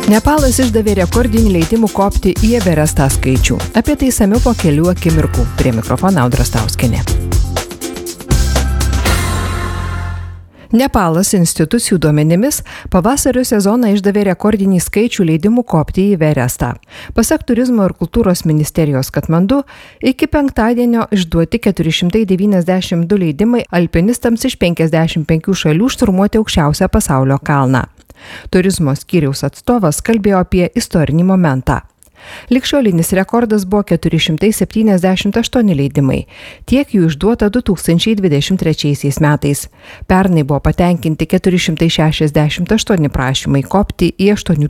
Nepalas išdavė rekordinį leidimų kopti į Everestą skaičių. Apie tai išsamiau po kelių akimirkų. Prie mikrofono Audra Stauskienė. Nepalas institucijų duomenimis pavasario sezoną išdavė rekordinį skaičių leidimų kopti į Everestą. Pasak Turizmo ir kultūros ministerijos Katmandu, iki penktadienio išduoti 492 leidimai alpinistams iš 55 šalių šturmuoti aukščiausią pasaulio kalną. Turizmo skyriaus atstovas kalbėjo apie istorinį momentą. Ligšiolinis rekordas buvo 478 leidimai, tiek jų išduota 2023 metais. Pernai buvo patenkinti 468 prašymai kopti į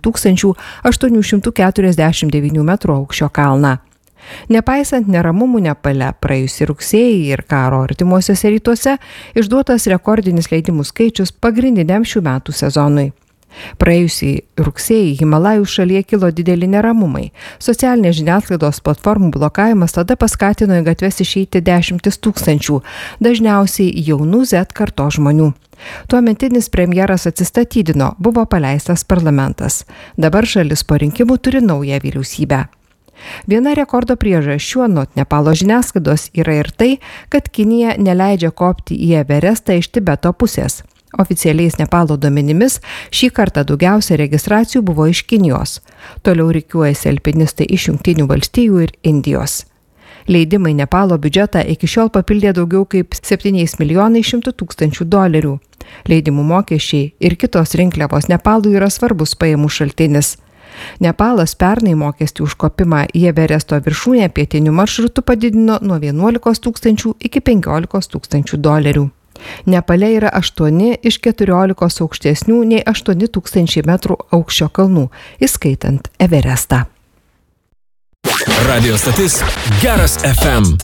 8849 metrų aukščio kalną. Nepaisant neramumų Nepale, praėjusį rugsėjį ir karo artimuosiuose rytuose išduotas rekordinis leidimų skaičius pagrindiniam šių metų sezonui. Praėjusį rugsėjį Himalajų šalyje kilo dideli neramumai. Socialinės žiniasklaidos platformų blokavimas tada paskatino į gatves išeiti 10 000, dažniausiai jaunų Z kartos žmonių. Tuometinis premjeras atsistatydino, buvo paleistas parlamentas. Dabar šalis po rinkimų turi naują vyriausybę. Viena rekordo priežasčių anot Nepalo žiniasklaidos yra ir tai, kad Kinija neleidžia kopti į Everestą iš Tibeto pusės. Oficialiais Nepalo duomenimis šį kartą daugiausia registracijų buvo iš Kinijos. Toliau rikiuojasi alpinistai iš Jungtinių valstijų ir Indijos. Leidimai Nepalo biudžetą iki šiol papildė daugiau kaip $7 100 000. Leidimų mokesčiai ir kitos rinkliavos Nepalui yra svarbus pajamų šaltinis. Nepalas pernai mokestį už kopimą į Everesto viršūnę pietiniu maršrutu padidino nuo $11 000 iki $15 000. Nepale yra 8 iš 14 aukštesnių nei 8000 metrų aukščio kalnų, įskaitant Everestą. Radio stotis Geras FM.